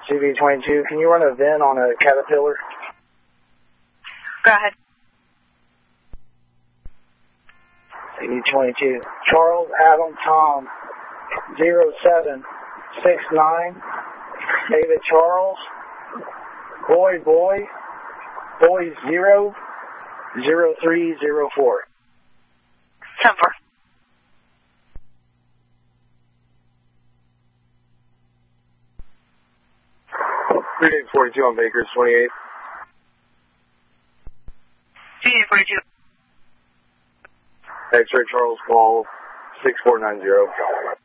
CV22, can you run a VIN on a Caterpillar? Go ahead. CV22, Charles Adam Tom 0769, David Charles, Boy 0 0304. 10-4. 3842 on Baker's 28. 3842. X-ray Charles, call 6490.